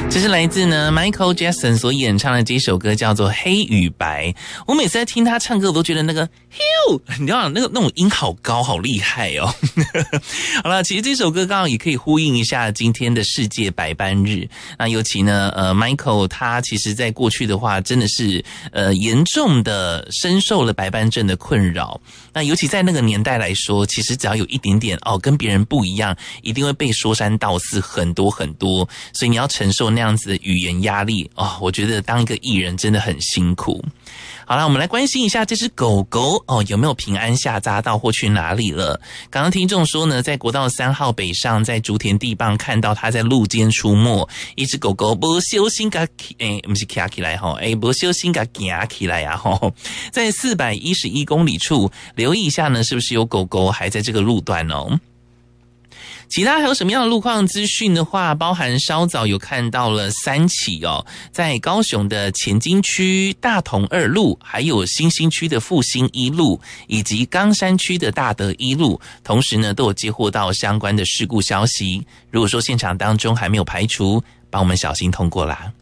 这是来自呢 Michael Jackson 所演唱的这首歌，叫做《黑与白》。我每次在听他唱歌，我都觉得那个 Hiu， 你知道那种音好高，好厉害哦。好了，其实这首歌刚好也可以呼应一下今天的世界白斑日。那尤其呢，Michael 他其实在过去的话，真的是严重的深受了白斑症的困扰。那尤其在那个年代来说，其实只要有一点点跟别人不一样，一定会被说三道四很多很多，所以你要承受那样子的语言压力我觉得当一个艺人真的很辛苦。好啦，我们来关心一下这只狗狗有没有平安下匝道或去哪里了。刚刚听众说呢，在国道3号北上，在竹田地磅看到它在路间出没，一只狗狗不小心给不是骑起来不小心给行起来啊在411公里处留意一下呢，是不是有狗狗还在这个路段哦。其他还有什么样的路况资讯的话，包含稍早有看到了3起在高雄的前金区大同2路，还有新兴区的复兴1路，以及冈山区的大德1路，同时呢都有接获到相关的事故消息。如果说现场当中还没有排除，帮我们小心通过啦。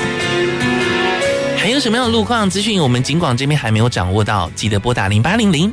还有什么样的路况资讯，我们警广这边还没有掌握到，记得拨打0800